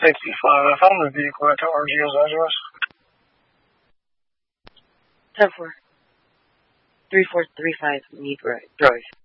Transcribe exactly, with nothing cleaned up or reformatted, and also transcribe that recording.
sixty-five. I found the vehicle at the R G O's address. ten four. three four three five Mead Drive.